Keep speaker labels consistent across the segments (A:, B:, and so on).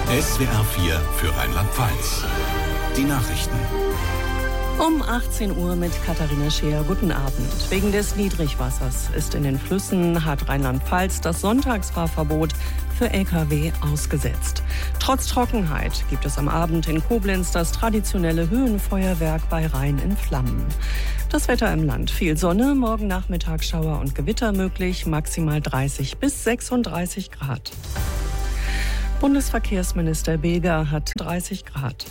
A: SWR 4 für Rheinland-Pfalz. Die Nachrichten.
B: Um 18 Uhr mit Katharina Scheer. Guten Abend. Wegen des Niedrigwassers ist in den Flüssen hat Rheinland-Pfalz das Sonntagsfahrverbot für Lkw ausgesetzt. Trotz Trockenheit gibt es am Abend in Koblenz das traditionelle Höhenfeuerwerk bei Rhein in Flammen. Das Wetter im Land: viel Sonne, morgen Nachmittag Schauer und Gewitter möglich, maximal 30 bis 36 Grad. Bundesverkehrsminister Beger hat 30 Grad.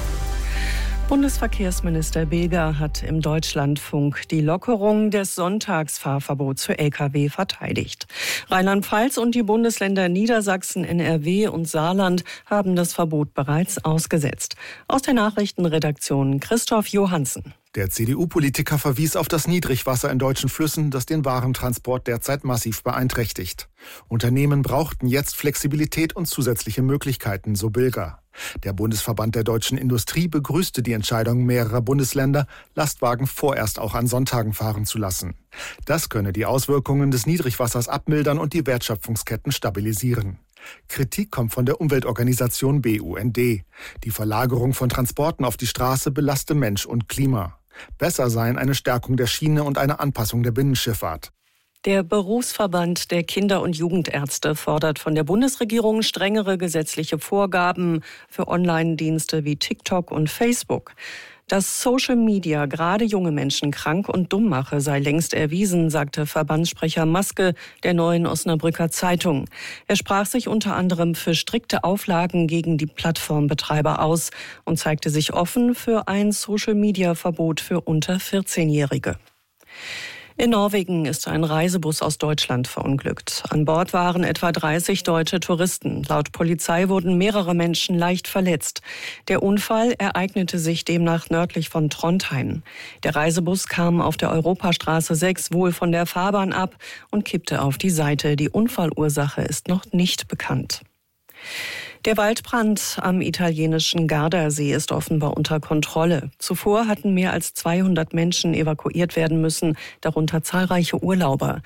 B: Bundesverkehrsminister Beger hat im Deutschlandfunk die Lockerung des Sonntagsfahrverbots für Lkw verteidigt. Rheinland-Pfalz und die Bundesländer Niedersachsen, NRW und Saarland haben das Verbot bereits ausgesetzt. Aus der Nachrichtenredaktion Christoph Johansen.
C: Der CDU-Politiker verwies auf das Niedrigwasser in deutschen Flüssen, das den Warentransport derzeit massiv beeinträchtigt. Unternehmen brauchten jetzt Flexibilität und zusätzliche Möglichkeiten, so Beger. Der Bundesverband der deutschen Industrie begrüßte die Entscheidung mehrerer Bundesländer, Lastwagen vorerst auch an Sonntagen fahren zu lassen. Das könne die Auswirkungen des Niedrigwassers abmildern und die Wertschöpfungsketten stabilisieren. Kritik kommt von der Umweltorganisation BUND. Die Verlagerung von Transporten auf die Straße belaste Mensch und Klima. Besser seien eine Stärkung der Schiene und eine Anpassung der Binnenschifffahrt.
B: Der Berufsverband der Kinder- und Jugendärzte fordert von der Bundesregierung strengere gesetzliche Vorgaben für Online-Dienste wie TikTok und Facebook. Dass Social Media gerade junge Menschen krank und dumm mache, sei längst erwiesen, sagte Verbandssprecher Maske der Neuen Osnabrücker Zeitung. Er sprach sich unter anderem für strikte Auflagen gegen die Plattformbetreiber aus und zeigte sich offen für ein Social Media Verbot für unter 14-Jährige. In Norwegen ist ein Reisebus aus Deutschland verunglückt. An Bord waren etwa 30 deutsche Touristen. Laut Polizei wurden mehrere Menschen leicht verletzt. Der Unfall ereignete sich demnach nördlich von Trondheim. Der Reisebus kam auf der Europastraße 6 wohl von der Fahrbahn ab und kippte auf die Seite. Die Unfallursache ist noch nicht bekannt. Der Waldbrand am italienischen Gardasee ist offenbar unter Kontrolle. Zuvor hatten mehr als 200 Menschen evakuiert werden müssen, darunter zahlreiche Urlauber.